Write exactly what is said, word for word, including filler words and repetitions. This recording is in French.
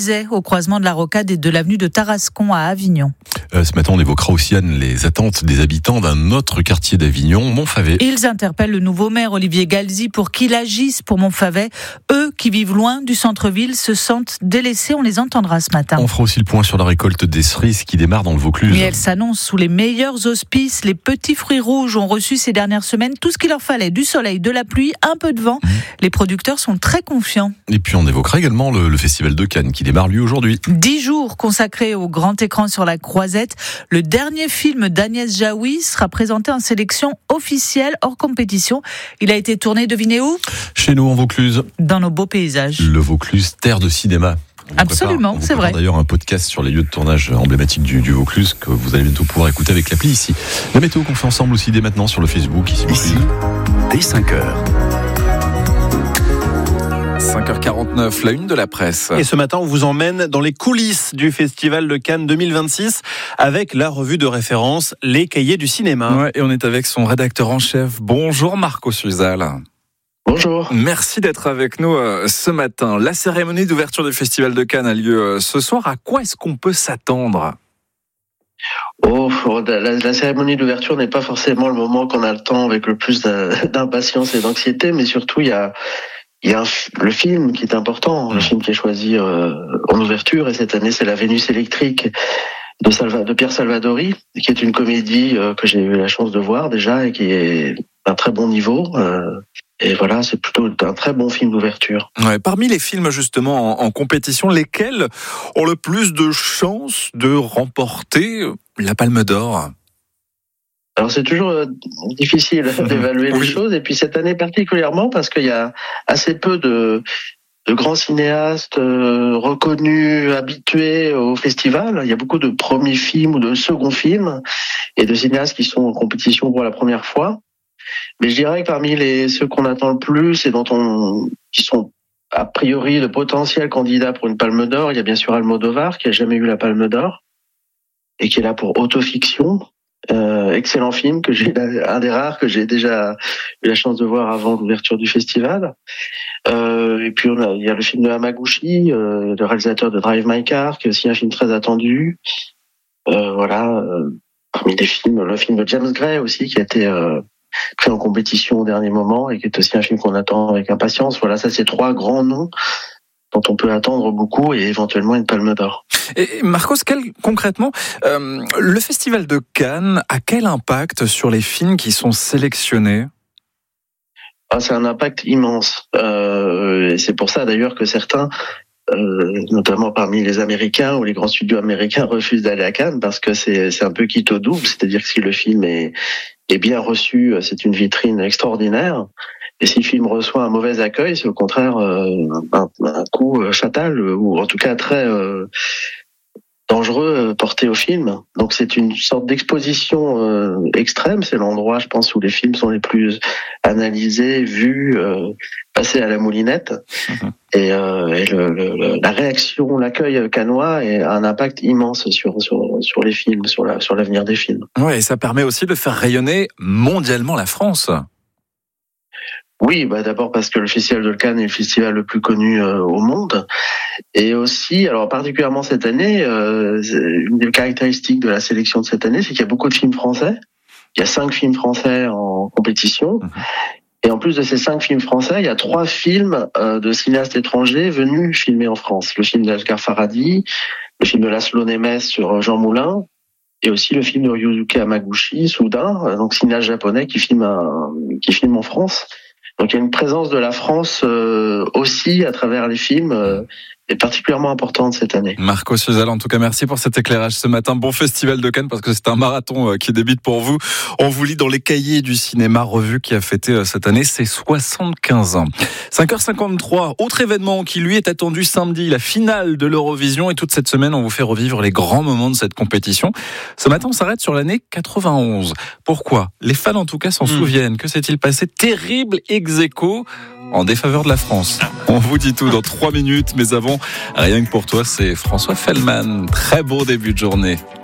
Au croisement de la Rocade et de l'avenue de Tarascon à Avignon. Euh, ce matin, on évoquera aussi, Anne, les attentes des habitants d'un autre quartier d'Avignon, Montfavet. Ils interpellent le nouveau maire Olivier Galzi pour qu'il agisse pour Montfavet. Eux, qui vivent loin du centre-ville, se sentent délaissés. On les entendra ce matin. On fera aussi le point sur la récolte des cerises qui démarre dans le Vaucluse. Et elle s'annonce sous les meilleurs auspices. Les petits fruits rouges ont reçu ces dernières semaines tout ce qu'il leur fallait. Du soleil, de la pluie, un peu de vent. Mmh. Les producteurs sont très confiants. Et puis on évoquera également le, le Festival de Cannes qui démarre lui aujourd'hui. Dix jours consacrés au grand écran sur la Croisette. Le dernier film d'Agnès Jaoui sera présenté en sélection officielle hors compétition. Il a été tourné, devinez où ? Chez nous en Vaucluse. Dans nos beaux paysages. Le Vaucluse, terre de cinéma. On Absolument, prépare, c'est vrai. D'ailleurs, un podcast sur les lieux de tournage emblématiques du, du Vaucluse que vous allez bientôt pouvoir écouter avec l'appli ici. La météo qu'on fait ensemble aussi dès maintenant sur le Facebook ici. Ici, dès cinq heures. cinq heures quarante-neuf, la une de la presse. Et ce matin, on vous emmène dans les coulisses du Festival de Cannes deux mille vingt-six avec la revue de référence Les Cahiers du cinéma. Ouais, et on est avec son rédacteur en chef. Bonjour Marco Suzal. Bonjour. Merci d'être avec nous euh, ce matin. La cérémonie d'ouverture du Festival de Cannes a lieu euh, ce soir. À quoi est-ce qu'on peut s'attendre ? Oh, la, la cérémonie d'ouverture n'est pas forcément le moment qu'on a le temps avec le plus d'impatience et d'anxiété, mais surtout il y a Il y a un, le film qui est important, le film qui est choisi euh, en ouverture, et cette année c'est La Vénus électrique de, Salva, de Pierre Salvadori, qui est une comédie euh, que j'ai eu la chance de voir déjà et qui est d'un très bon niveau. Euh, et voilà, c'est plutôt un très bon film d'ouverture. Ouais, parmi les films justement en, en compétition, lesquels ont le plus de chances de remporter la Palme d'Or ? Alors c'est toujours euh, difficile d'évaluer oui. les choses, et puis cette année particulièrement parce qu'il y a assez peu de, de grands cinéastes euh, reconnus, habitués au festival. Il y a beaucoup de premiers films ou de seconds films et de cinéastes qui sont en compétition pour la première fois. Mais je dirais que parmi les ceux qu'on attend le plus et dont on qui sont a priori de potentiels candidats pour une Palme d'Or, il y a bien sûr Almodovar qui a jamais eu la Palme d'Or et qui est là pour Autofiction. Euh, excellent film que j'ai, un des rares que j'ai déjà eu la chance de voir avant l'ouverture du festival. Euh, et puis on a, il y a le film de Hamaguchi, euh, le réalisateur de Drive My Car, qui est aussi un film très attendu. Euh, voilà, euh, parmi les films, le film de James Gray aussi, qui a été euh, pris en compétition au dernier moment et qui est aussi un film qu'on attend avec impatience. Voilà, ça c'est trois grands noms dont on peut attendre beaucoup et éventuellement une Palme d'Or. Et Marcos, quel, concrètement, euh, le Festival de Cannes a quel impact sur les films qui sont sélectionnés ? Ah, c'est un impact immense. Euh, et c'est pour ça d'ailleurs que certains, euh, notamment parmi les Américains ou les grands studios américains, refusent d'aller à Cannes parce que c'est, c'est un peu quitte au double. C'est-à-dire que si le film est, est bien reçu, c'est une vitrine extraordinaire. Et si le film reçoit un mauvais accueil, c'est au contraire euh, un, un coup fatal, ou en tout cas très euh, dangereux porté au film. Donc c'est une sorte d'exposition euh, extrême. C'est l'endroit, je pense, où les films sont les plus analysés, vus, euh, passés à la moulinette. Mmh. Et, euh, et le, le, la réaction, l'accueil cannois a un impact immense sur, sur, sur les films, sur, la, sur l'avenir des films. Ouais, et ça permet aussi de faire rayonner mondialement la France. Oui, bah d'abord parce que le Festival de Cannes est le festival le plus connu euh, au monde, et aussi, alors particulièrement cette année, euh, une des caractéristiques de la sélection de cette année, c'est qu'il y a beaucoup de films français. Il y a cinq films français en compétition, mmh. et en plus de ces cinq films français, il y a trois films euh, de cinéastes étrangers venus filmer en France. Le film d'Asghar Farhadi, le film de Laszlo Nemes sur Jean Moulin, et aussi le film de Ryusuke Hamaguchi, Soudain, donc cinéaste japonais qui filme un, qui filme en France. Donc il y a une présence de la France euh, aussi à travers les films euh, est particulièrement importante cette année. Marco Suzal, en tout cas, merci pour cet éclairage ce matin. Bon Festival de Cannes, parce que c'est un marathon qui débute pour vous. On vous lit dans les Cahiers du cinéma, revue qui a fêté cette année ses soixante-quinze ans. cinq heures cinquante-trois, autre événement qui lui est attendu samedi, la finale de l'Eurovision. Et toute cette semaine, on vous fait revivre les grands moments de cette compétition. Ce matin, on s'arrête sur l'année quatre-vingt-onze. Pourquoi ? Les fans, en tout cas, s'en mmh. souviennent. Que s'est-il passé ? Terrible ex-aequo en défaveur de la France. On vous dit tout dans trois minutes, mais avant, rien que pour toi, c'est François Fellman. Très beau début de journée.